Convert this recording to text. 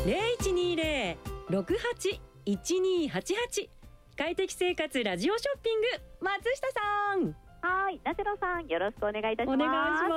0120-68-1288。快適生活ラジオショッピング、松下さん。 はい、ナセロさん、よろしくお願いいたします。 お願いします。